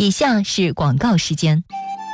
以下是广告时间。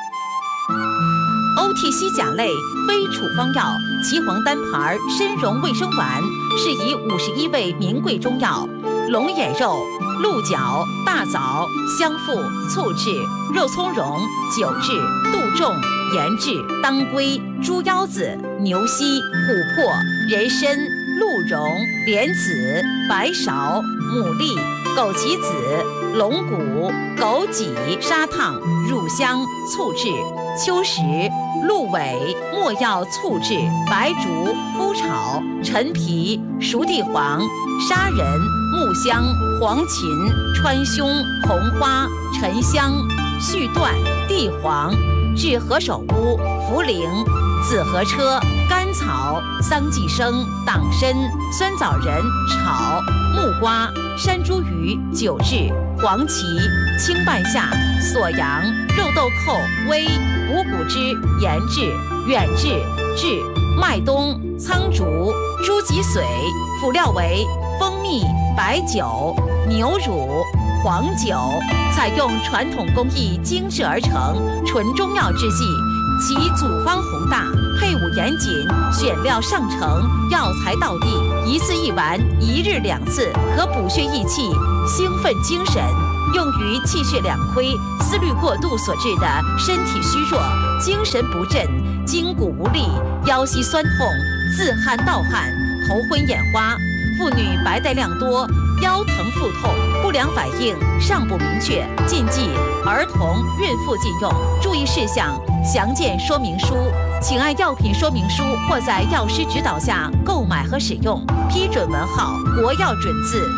OTC 甲类非处方药岐黄单牌参茸卫生丸是以51味名贵中药龙眼肉、鹿角、大枣、香附、醋制、肉苁蓉、酒制、杜仲、盐制、当归、猪腰子、牛膝、琥珀、人参、鹿茸、莲子、白芍、牡蛎、枸杞子、龙骨、枸杞、砂糖、乳香、醋制、秋实、鹿尾、没药醋制、白术、麸炒、陈皮、熟地黄、砂仁、木香、黄芩、川芎、红花、沉香、续断、地黄、治何首乌、茯苓、紫河车、甘草、桑寄生、党参、酸枣仁炒、木瓜、山茱萸酒制、黄芪、青半夏、锁阳、肉豆蔻、煨、五谷汁研制、远志、制、麦冬、苍竹、猪脊髓，辅料为蜂蜜、白酒、牛乳、黄酒，采用传统工艺精制而成，纯中药制剂，其组方宏大，配伍严谨，选料上乘，药材到地，一次一丸，1日2次，可补血益气，兴奋精神。用于气血两亏、思虑过度所致的身体虚弱、精神不振、筋骨无力、腰膝酸痛、自汗盗汗、头昏眼花，妇女白带量多、腰疼腹痛、不良反应尚不明确，禁忌儿童、孕妇禁用。注意事项详见说明书，请按药品说明书或在药师指导下购买和使用。批准文号：国药准字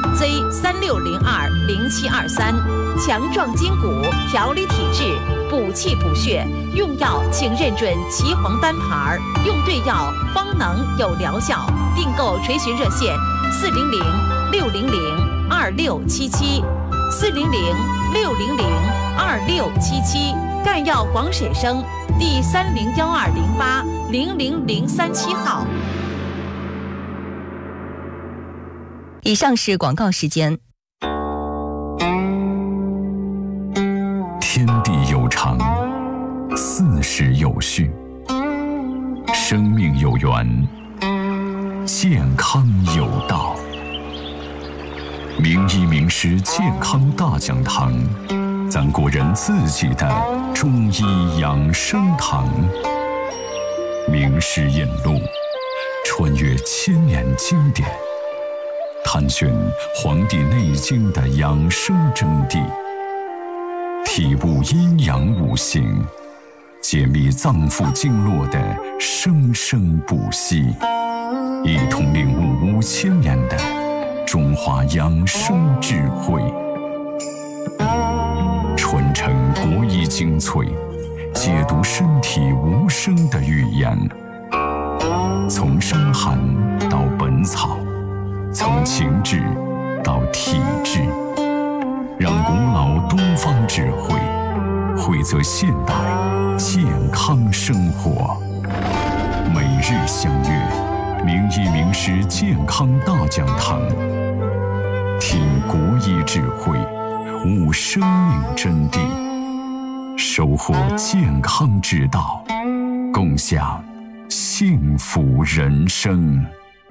Z36020723。强壮筋骨，调理体质，补气补血。用药请认准岐黄单牌，用对药方能有疗效。订购垂询热线400-600-2677。400-600-2677，赣药广审生第301208-00037号。 以上是广告时间。 天地有常，四时有序，生命有缘，健康有道。名医名师健康大讲堂，咱国人自己的中医养生堂。名师引路，穿越千年经典，探寻《黄帝内经》的养生真谛，体悟阴阳五行，解密脏腑经络的生生不息，一同领悟5000年的中华养生智慧，传承国医精粹，解读身体无声的语言。从伤寒到本草，从情志到体质，让古老东方智慧汇泽现代健康生活。每日相约名医名师健康大讲堂，听国医智慧，悟生命真谛，收获健康之道，共享幸福人生。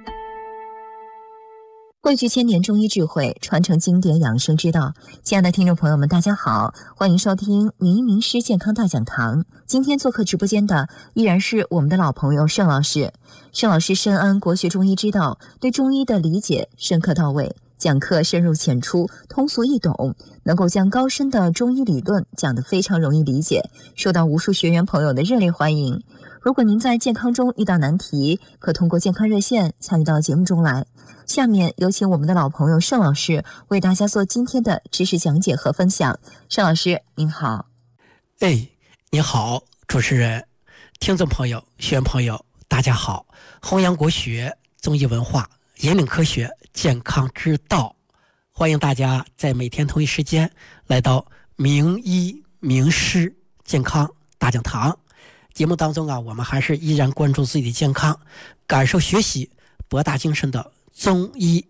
汇聚千年中医智慧，传承经典养生之道。亲爱的听众朋友们，大家好，欢迎收听名医名师健康大讲堂。今天做客直播间的依然是我们的老朋友盛老师。盛老师深谙国学中医之道，对中医的理解深刻到位，讲课深入浅出，通俗易懂，能够将高深的中医理论讲得非常容易理解，受到无数学员朋友的热烈欢迎。如果您在健康中遇到难题，可通过健康热线参与到节目中来。下面有请我们的老朋友盛老师为大家做今天的知识讲解和分享。盛老师您好。 你好，主持人，听众朋友，学员朋友，大家好。弘扬国学、中医文化，引领科学健康之道，欢迎大家在每天同一时间来到名医名师健康大讲堂。节目当中我们还是依然关注自己的健康，感受学习博大精深的中医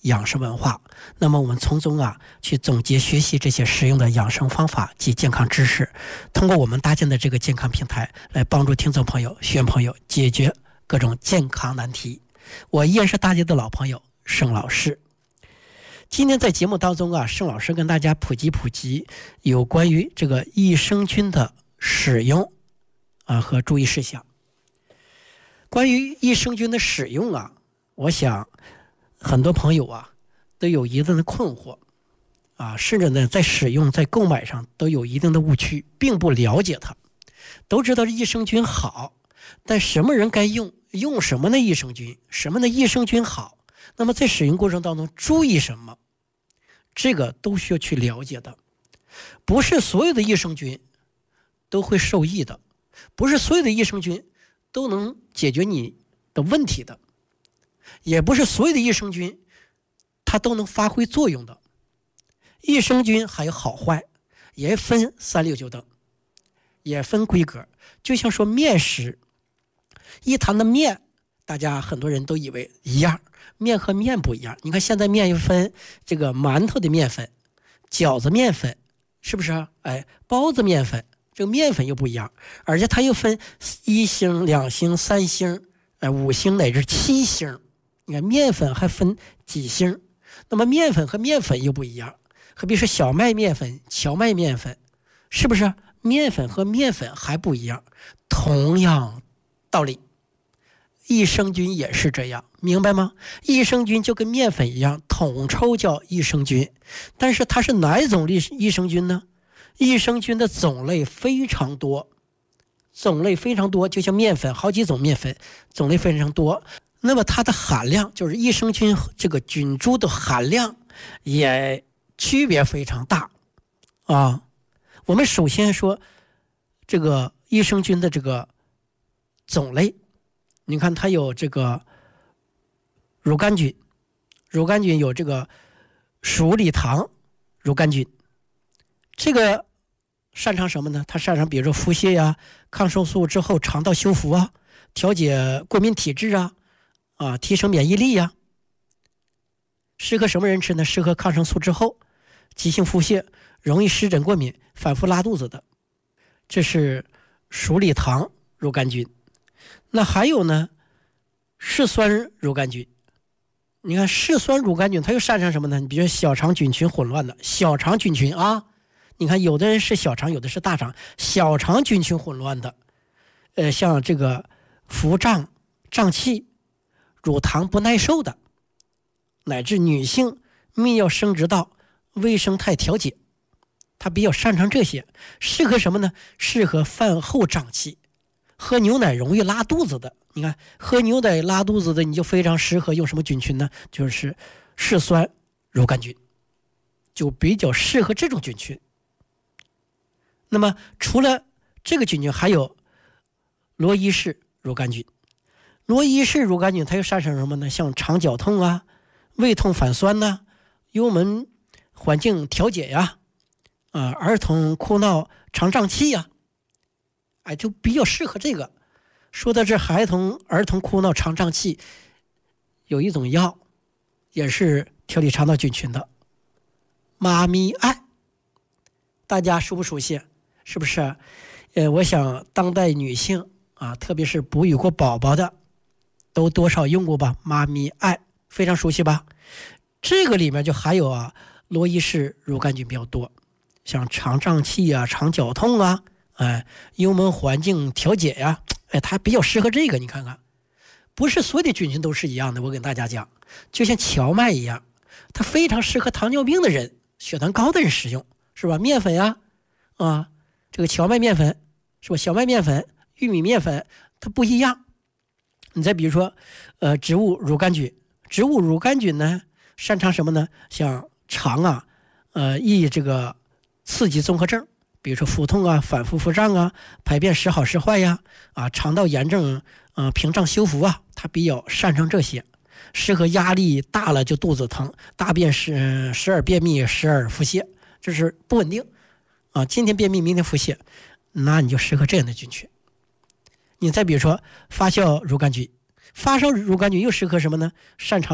养生文化。那么我们从中去总结学习这些实用的养生方法及健康知识，通过我们搭建的这个健康平台来帮助听众朋友、学员朋友解决各种健康难题。我依然是大家的老朋友盛老师。今天在节目当中盛老师跟大家普及有关于这个益生菌的使用和注意事项。关于益生菌的使用我想很多朋友都有一定的困惑甚至呢在使用在购买上都有一定的误区，并不了解它。都知道益生菌好，但什么人该用什么的益生菌，什么的益生菌好，那么在使用过程当中注意什么，这个都需要去了解的。不是所有的益生菌都会受益的，不是所有的益生菌都能解决你的问题的，也不是所有的益生菌它都能发挥作用的。益生菌还有好坏，也分3、6、9等，也分规格。就像说面食，一谈的面，大家很多人都以为一样，面和面不一样。你看现在面又分这个馒头的面粉、饺子面粉，是不是包子面粉，这个面粉又不一样，而且它又分1星、2星、3星、5星乃至7星。你看面粉还分几星，那么面粉和面粉又不一样，可比如说小麦面粉、荞麦面粉，是不是面粉和面粉还不一样？同样道理，益生菌也是这样，明白吗？益生菌就跟面粉一样，统称叫益生菌，但是它是哪一种益生菌呢？益生菌的种类非常多，就像面粉好几种面粉，种类非常多。那么它的含量，就是益生菌这个菌株的含量也区别非常大我们首先说这个益生菌的这个种类，你看它有这个乳杆菌有这个鼠李糖乳杆菌，这个擅长什么呢？它擅长比如说腹泻抗生素之后肠道修复调节过敏体质提升免疫力适合什么人吃呢？适合抗生素之后急性腹泻、容易湿疹过敏、反复拉肚子的，这是鼠李糖乳杆菌。那还有呢，嗜酸乳杆菌。你看嗜酸乳杆菌它又擅长什么呢？你比如说小肠菌群混乱的小肠菌群你看有的人是小肠，有的是大肠，小肠菌群混乱的像这个腹胀、胀气、乳糖不耐受的，乃至女性泌尿生殖道微生态调节，它比较擅长这些。适合什么呢？适合饭后胀气、喝牛奶容易拉肚子的。你看喝牛奶拉肚子的，你就非常适合用什么菌群呢？就是嗜酸乳杆菌，就比较适合这种菌群。那么除了这个菌群，还有罗伊氏乳杆菌。罗伊氏乳杆菌它又擅长什么呢？像肠绞痛胃痛反酸幽门环境调节儿童哭闹肠胀气就比较适合这个。说到这儿童哭闹肠胀气，有一种药也是调理肠道菌群的，妈咪胺，大家熟不熟悉？是不是？我想当代女性特别是哺育过宝宝的，都多少用过吧？妈咪胺非常熟悉吧？这个里面就还有罗伊氏乳杆菌比较多，像肠胀气肠绞痛幽门环境调节它比较适合这个。你看看，不是所有的菌群都是一样的。我跟大家讲，就像荞麦一样，它非常适合糖尿病的人、血糖高的人使用，是吧？面粉这个荞麦面粉是吧？小麦面粉、玉米面粉它不一样。你再比如说植物乳杆菌呢擅长什么呢？像肠易这个刺激综合症，比如说腹痛反复腹胀排便时好时坏肠道炎症屏障修复它比较擅长这些，适合压力大了就肚子疼、大便时而便秘、时而腹泻，这是不稳定今天便秘明天腹泻，那你就适合这样的菌群。你再比如说发酵乳杆菌又适合什么呢？擅长这个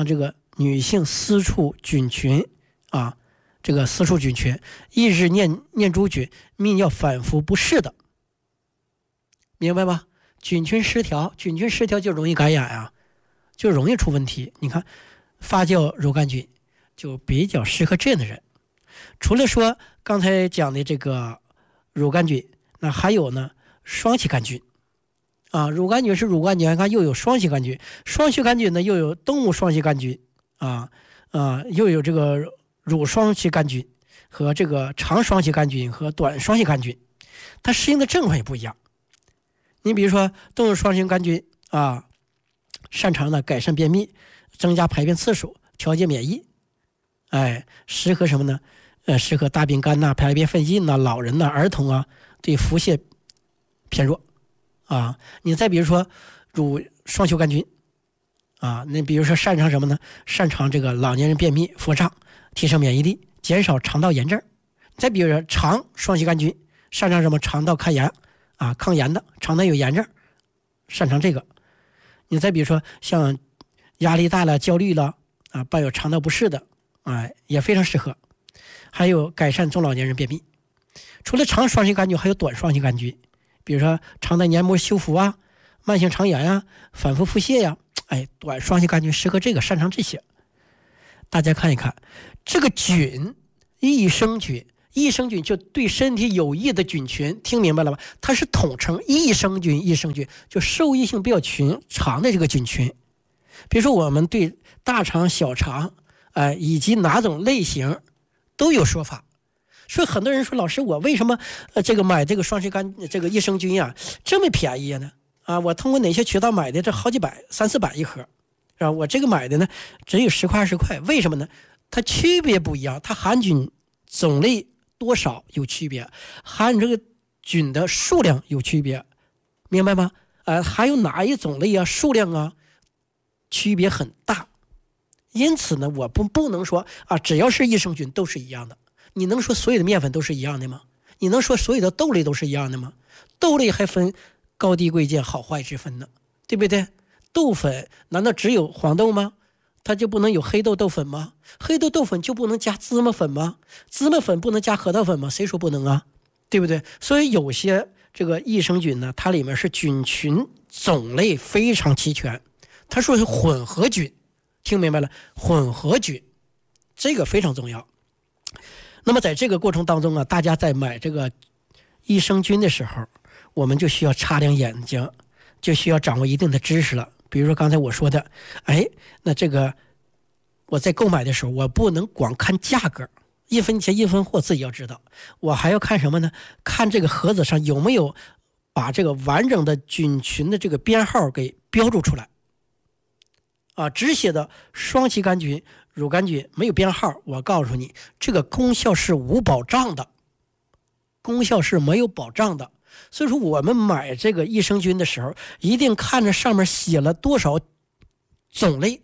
女性私处菌群啊，这个私处菌群抑制念珠菌泌尿反复不适的，明白吗？菌群失调就容易感染啊，就容易出问题。你看发酵乳杆菌就比较适合这样的人。除了说刚才讲的这个乳杆菌，那还有呢双歧杆菌啊，乳杆菌是乳杆菌，看又有双歧杆菌，双歧杆菌呢又有动物双歧杆菌又有这个乳双歧杆菌和这个长双歧杆菌和短双歧杆菌，它适应的症状也不一样。你比如说动物双歧杆菌啊，擅长的改善便秘，增加排便次数，调节免疫，适合什么呢？适合大便干呐、排便费劲呐、老人呐、儿童啊，对腹泻偏弱啊。你再比如说乳双歧杆菌啊，那比如说擅长什么呢？擅长这个老年人便秘、腹胀，提升免疫力，减少肠道炎症。再比如说肠双歧杆菌，擅长什么？肠道抗炎啊，抗炎的，肠道有炎症，擅长这个。你再比如说像压力大了、焦虑了啊，伴有肠道不适的，也非常适合。还有改善中老年人便秘。除了长双歧杆菌，还有短双歧杆菌，比如说肠道黏膜修复啊、慢性肠炎啊、反复腹泻呀，短双歧杆菌适合这个，擅长这些。大家看一看这个菌，益生菌就对身体有益的菌群，听明白了吗？它是统称益生菌就受益性比较长的这个菌群。比如说我们对大肠、小肠以及哪种类型都有说法。所以很多人说，老师我为什么这个买这个双歧杆这个益生菌呀这么便宜呢？我通过哪些渠道买的？这好几百、300-400一盒，是吧？我这个买的呢只有10块20块，为什么呢？它区别不一样，它含菌种类多少有区别，含这个菌的数量有区别，明白吗？还有哪一种类啊、数量啊区别很大。因此呢，我不能说只要是益生菌都是一样的。你能说所有的面粉都是一样的吗？你能说所有的豆类都是一样的吗？豆类还分高低贵贱、好坏之分呢，对不对？豆粉难道只有黄豆吗？它就不能有黑豆豆粉吗？黑豆豆粉就不能加芝麻粉吗？芝麻粉不能加核桃粉吗？谁说不能啊？对不对？所以有些这个益生菌呢，它里面是菌群种类非常齐全，它说是混合菌，听明白了？混合菌这个非常重要。那么在这个过程当中啊，大家在买这个益生菌的时候，我们就需要擦亮眼睛，就需要掌握一定的知识了。比如说刚才我说的，那这个我在购买的时候，我不能光看价格，1分钱1分货，自己要知道。我还要看什么呢？看这个盒子上有没有把这个完整的菌群的这个编号给标注出来。只写的双歧杆菌、乳杆菌没有编号，我告诉你，这个功效是无保障的，功效是没有保障的。所以说我们买这个益生菌的时候，一定看着上面写了多少种类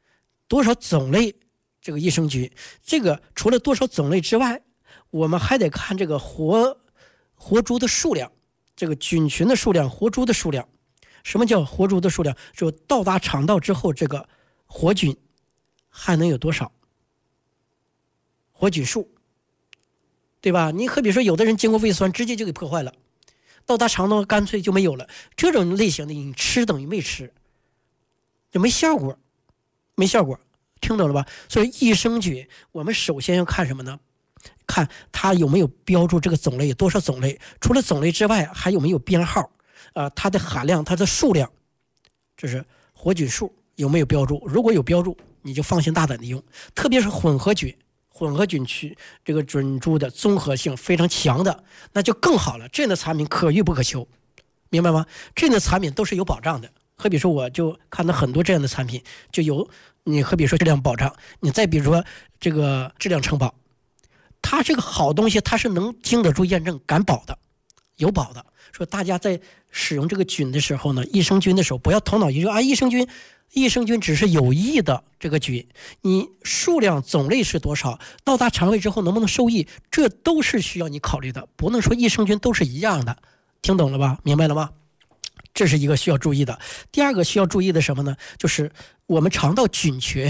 这个益生菌。这个除了多少种类之外，我们还得看这个活株的数量，这个菌群的数量，活株的数量。什么叫活株的数量？就到达肠道之后，这个活菌还能有多少？活菌数，对吧？你可比说有的人经过胃酸直接就给破坏了，到达肠道干脆就没有了。这种类型的你吃等于没吃，就没效果，听懂了吧？所以益生菌我们首先要看什么呢？看它有没有标注这个种类，多少种类，除了种类之外还有没有编号，它的含量、它的数量，就是活菌数有没有标注。如果有标注，你就放心大胆的用。特别是混合菌区这个菌株的综合性非常强的，那就更好了。这样的产品可遇不可求，明白吗？这样的产品都是有保障的。可比说我就看到很多这样的产品，就有你可比说质量保障，你再比如说这个质量承保，它这个好东西它是能经得住验证，敢保的，有保的。说大家在使用这个菌的时候呢，益生菌的时候不要头脑一热益生菌只是有益的这个菌，你数量种类是多少，到达肠胃之后能不能受益，这都是需要你考虑的，不能说益生菌都是一样的。听懂了吧？明白了吗？这是一个需要注意的。第二个需要注意的什么呢？就是我们肠道菌群，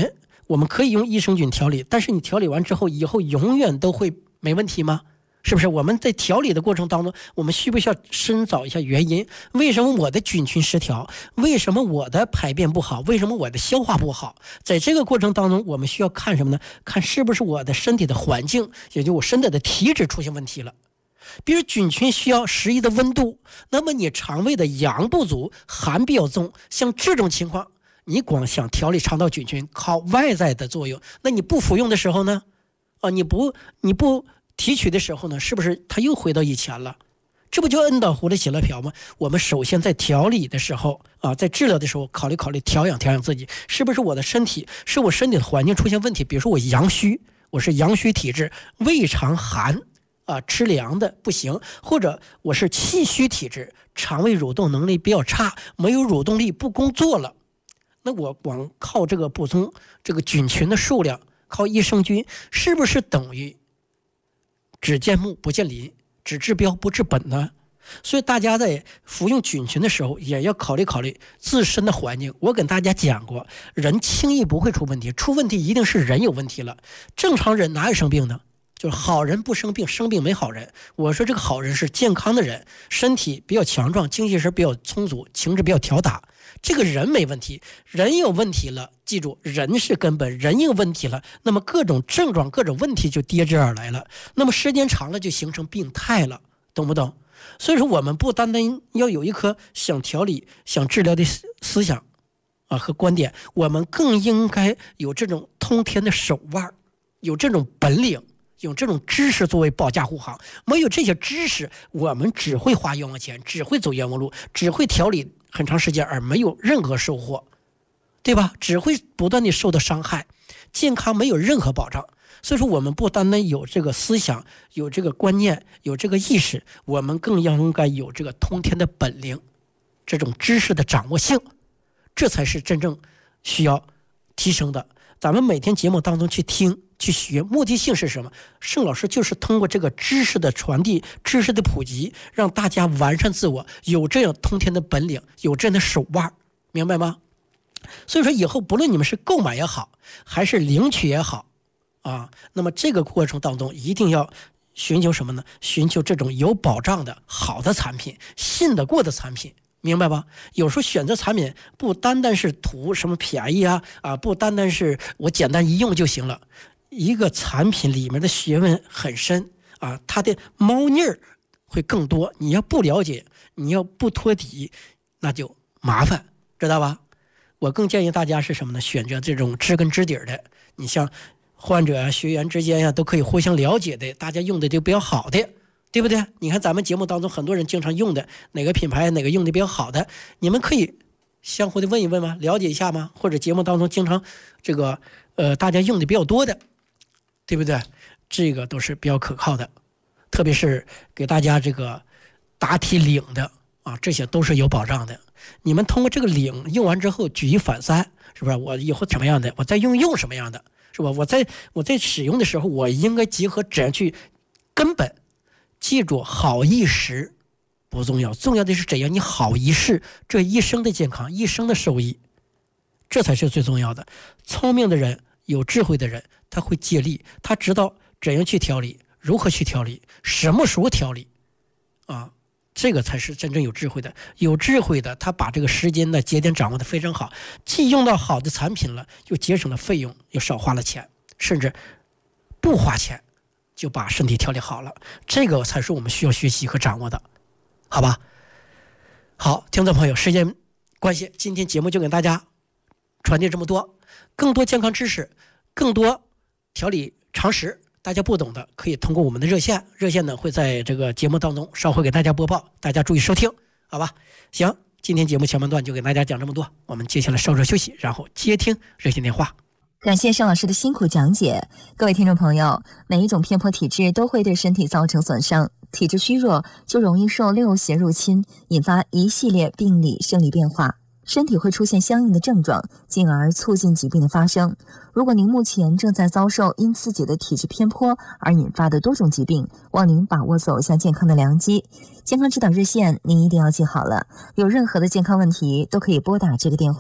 我们可以用益生菌调理，但是你调理完之后，以后永远都会没问题吗？是不是？我们在调理的过程当中，我们需不需要深找一下原因？为什么我的菌群失调？为什么我的排便不好？为什么我的消化不好？在这个过程当中，我们需要看什么呢？看是不是我的身体的环境，也就我身体的体质出现问题了。比如菌群需要适宜的温度，那么你肠胃的阳不足，寒比较重，像这种情况，你光想调理肠道菌群，靠外在的作用，那你不服用的时候呢？你不提取的时候呢，是不是它又回到以前了？这不就摁到湖里洗了瓢吗？我们首先在调理的时候在治疗的时候，考虑调养自己，是不是我的身体，是我身体的环境出现问题？比如说我阳虚，我是阳虚体质，胃肠寒吃凉的不行，或者我是气虚体质，肠胃蠕动能力比较差，没有蠕动力不工作了，那我光靠这个补充这个菌群的数量，靠益生菌，是不是等于只见木不见林，只治标不治本呢？所以大家在服用菌群的时候，也要考虑自身的环境。我跟大家讲过，人轻易不会出问题，出问题一定是人有问题了。正常人哪有生病呢？就是好人不生病，生病没好人。我说这个好人是健康的人，身体比较强壮，精气神比较充足，情志比较调达，这个人没问题。人有问题了，记住，人是根本，人有问题了，那么各种症状各种问题就叠加而来了，那么时间长了就形成病态了，懂不懂？所以说我们不单单要有一颗想调理想治疗的思想和观点，我们更应该有这种通天的手腕，有这种本领，用这种知识作为保驾护航。没有这些知识，我们只会花冤枉钱，只会走冤枉路，只会调理很长时间而没有任何收获，对吧？只会不断的受到伤害，健康没有任何保障。所以说我们不单单有这个思想，有这个观念，有这个意识，我们更应该有这个通天的本领，这种知识的掌握性，这才是真正需要提升的。咱们每天节目当中去听去学，目的性是什么？盛老师就是通过这个知识的传递，知识的普及，让大家完善自我，有这样通天的本领，有这样的手腕，明白吗？所以说以后不论你们是购买也好，还是领取也好那么这个过程当中一定要寻求什么呢？寻求这种有保障的好的产品，信得过的产品，明白吧？有时候选择产品不单单是图什么便宜不单单是我简单一用就行了。一个产品里面的学问很深它的猫腻儿会更多。你要不了解，你要不托底，那就麻烦，知道吧？我更建议大家是什么呢？选择这种知根知底的。你像患者学员之间都可以互相了解的，大家用的就比较好的，对不对？你看咱们节目当中很多人经常用的哪个品牌，哪个用的比较好的，你们可以相互的问一问吗？了解一下吗？或者节目当中经常这个大家用的比较多的，对不对？这个都是比较可靠的，特别是给大家这个答题领的这些都是有保障的。你们通过这个领用完之后举一反三，是不是？我以后什么样的，我再用什么样的，是吧？我在使用的时候，我应该结合怎样去根本。记住，好一时不重要，重要的是怎样你好一世，这一生的健康，一生的受益，这才是最重要的。聪明的人，有智慧的人，他会借力，他知道怎样去调理，如何去调理，什么时候调理这个才是真正有智慧的。有智慧的，他把这个时间的节点掌握的非常好，既用到好的产品了，又节省了费用，又少花了钱，甚至不花钱就把身体调理好了。这个才是我们需要学习和掌握的，好吧？好，听众朋友，时间关系，今天节目就给大家传递这么多，更多健康知识，更多调理常识，大家不懂的可以通过我们的热线呢会在这个节目当中稍后给大家播报，大家注意收听，好吧？行，今天节目前半段就给大家讲这么多，我们接下来稍作休息，然后接听热线电话。 感谢盛老师的辛苦讲解。各位听众朋友，每一种偏颇体质都会对身体造成损伤，体质虚弱就容易受六邪入侵，引发一系列病理生理变化，身体会出现相应的症状，进而促进疾病的发生。如果您目前正在遭受因自己的体质偏颇而引发的多种疾病，望您把握走向健康的良机。健康指导热线您一定要记好了，有任何的健康问题都可以拨打这个电话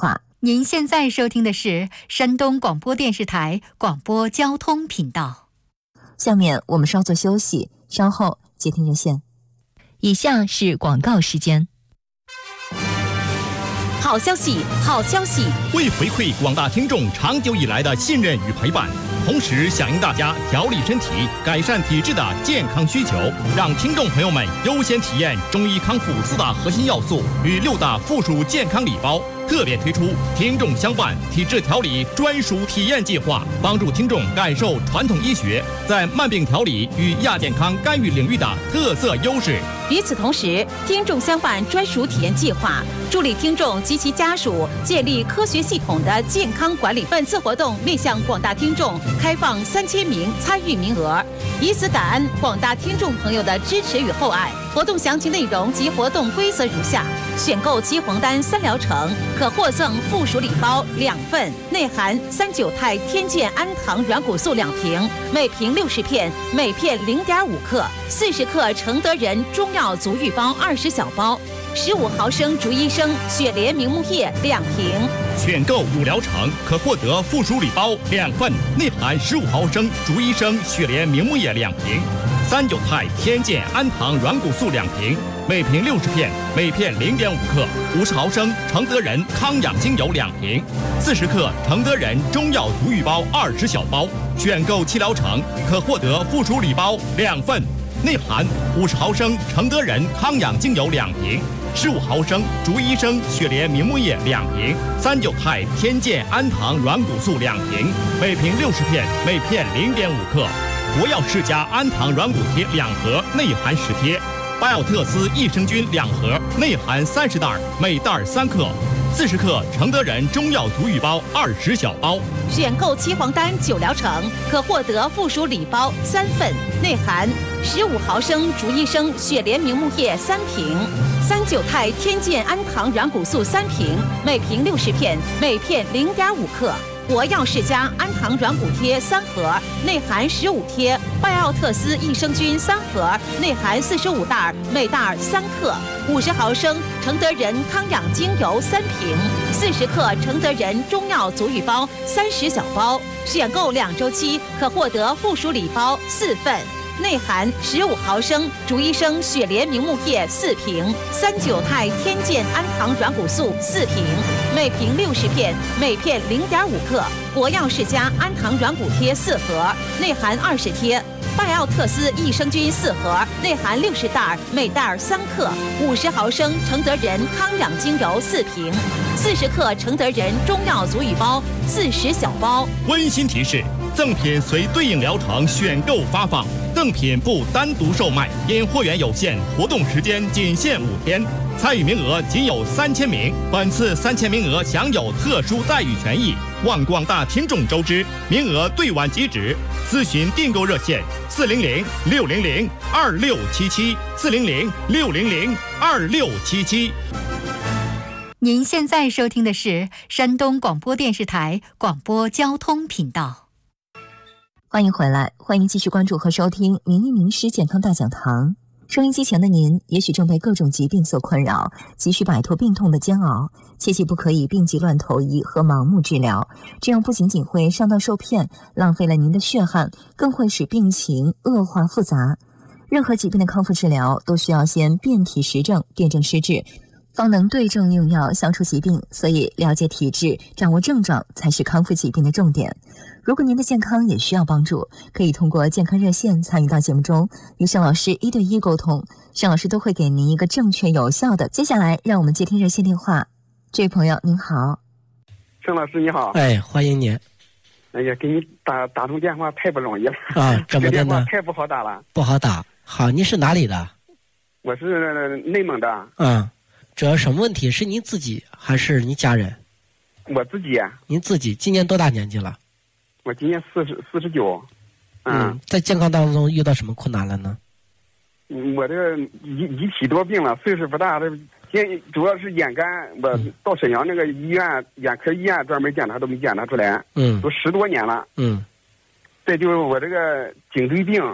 您现在收听的是山东广播电视台广播交通频道。 下面我们稍作休息，稍后接听热线。以下是广告时间。 好消息，好消息！ 为回馈广大听众长久以来的信任与陪伴，同时响应大家调理身体、改善体质的健康需求，让听众朋友们优先体验中医康复4大核心要素与6大附属健康礼包。特别推出听众相伴体质调理专属体验计划，帮助听众感受传统医学在慢病调理与亚健康干预领域的特色优势。 与此同时，听众相伴专属体验计划助力听众及其家属建立科学系统的健康管理。本次活动面向广大听众开放3000名参与名额，以此感恩广大听众朋友的支持与厚爱。活动详情内容及活动规则如下：选购鸡黄丹3疗程，可获赠附属礼包2份，内含39肽天健安糖软骨素2瓶，每瓶60片，每片0.5克；40克承德仁中药足浴包20小包；15毫升竹医生雪莲明目液2瓶。 选购5疗程，可获得附属礼包2份，内含15毫升竹医生雪莲明目液2瓶，39肽天健安糖软骨素2瓶，每瓶60片，每片0.5克；50毫升承德仁康养精油2瓶；40克承德仁中药足浴包20小包。选购7疗程，可获得附属礼包2份，内含50毫升承德仁康养精油2瓶，15毫升竹医生雪莲明目液2瓶，39肽天健安糖软骨素2瓶，每瓶60片，每片0.5克；国药世家安糖软骨贴2盒，内含10贴；拜奥特斯益生菌2盒，内含30袋，每袋3克；40克承德仁中药足浴包20小包。 选购鸡黄丹9疗程，可获得附属礼包3份，内含15毫升竹医生雪莲明目液3瓶，39肽天健安糖软骨素3瓶，每瓶60片，每片0.5克；国药世家安糖软骨贴3盒，内含15贴；拜奥特斯益生菌3盒，内含45袋，每袋3克；50毫升承德仁康养精油3瓶；40克承德仁中药足浴包30小包。选购2周期，可获得附属礼包4份，内含15毫升竹医生雪莲明目液4瓶，39肽天健安糖软骨素4瓶，每瓶60片，每片0.5克；国药世家安糖软骨贴4盒，内含20贴；拜奥特斯益生菌4盒，内含60袋，每袋3克；50毫升承德仁康养精油4瓶；40克承德仁中药足浴包40小包。 温馨提示：赠品随对应疗程选购发放，赠品不单独售卖，因货源有限，活动时间仅限5天，参与名额仅有3000名。本次3000名额享有特殊待遇权益，望广大听众周知，名额对晚即止。咨询订购热线：400-600-2677，400-600-2677。 您现在收听的是山东广播电视台广播交通频道。 欢迎回来，欢迎继续关注和收听名医名师健康大讲堂。收音机前的您，也许正被各种疾病所困扰，急需摆脱病痛的煎熬，切记不可以病急乱投医和盲目治疗，这样不仅仅会上当受骗，浪费了您的血汗，更会使病情恶化复杂。任何疾病的康复治疗都需要先辨体实证，辨证施治，方能对症用药消除疾病，所以了解体质，掌握症状才是康复疾病的重点。如果您的健康也需要帮助，可以通过健康热线参与到节目中，与盛老师1对1沟通，盛老师都会给您一个正确有效的。接下来让我们接听热线电话。这位朋友您好。 盛老师你好。 哎，欢迎您。 哎呀，给你打通电话太不容易了啊！怎么的呢？ 太不好打了。 不好打。好，您是哪里的？ 我是内蒙的。 嗯，主要什么问题？是您自己还是您家人？ 我自己。 您自己今年多大年纪了？ 我今年49。 在健康当中遇到什么困难了呢？ 我这个一体多病了，岁数不大，主要是眼干。我到沈阳那个医院，眼科医院专门检查都没检查出来。都10多年了。再就是我这个颈椎病。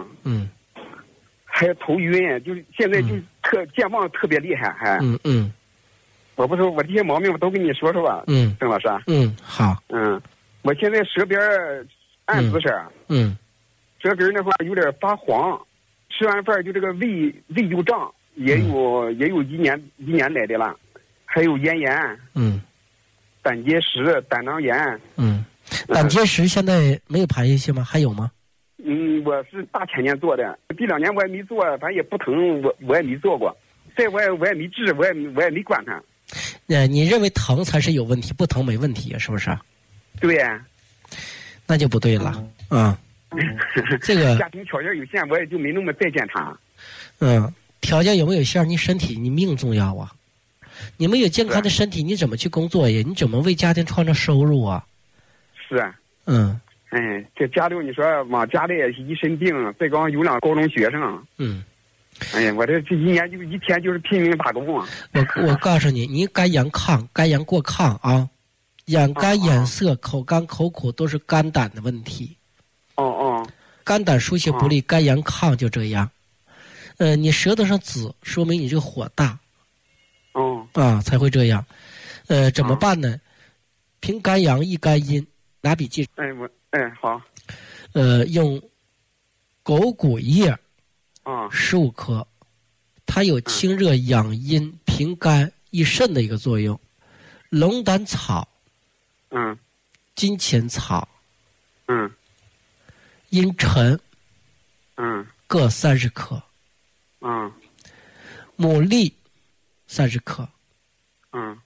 还有头晕，就是现在就健忘特别厉害，还。 我不说，我这些毛病我都跟你说说吧。郑老师。 好。 我现在舌边暗紫色。舌根那块有点发黄，吃完饭就这个胃就胀，也有一年来的了，还有咽炎。胆结石、胆囊炎。 胆结石现在没有排泄性吗？还有吗？ 我是大前年做的，这2年我也没做，反正也不疼，我也没做过，这我也没治，我也没管它。 你认为疼才是有问题，不疼没问题，是不是？ 对。 那就不对了。这个家庭条件有限，我也就没那么再检查。 条件有没有限？你身体你命重要啊！你没有健康的身体，你怎么去工作呀？你怎么为家庭创造收入啊？ 是啊。这家里你说往家里一身病，再刚有2高中学生。我这一年就一天就是拼命打工啊。 我告诉你，你肝阳亢，肝阳过亢啊，眼干眼涩，口干口苦，都是肝胆的问题。肝胆疏泄不利，肝阳亢就这样。你舌头上紫，说明你这个火大。才会这样。怎么办呢？平肝阳益肝阴，拿笔记。 好。 用狗骨叶15克，它有清热养阴、平肝益肾的一个作用。龙胆草，金钱草，茵陈，各30克，牡蛎30克，